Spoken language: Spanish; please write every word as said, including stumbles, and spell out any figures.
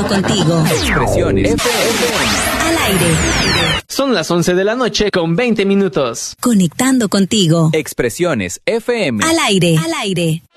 contigo. Expresiones F M. Al aire. Son las once de la noche con veinte minutos. Conectando contigo. Expresiones F M. Al aire. Al aire.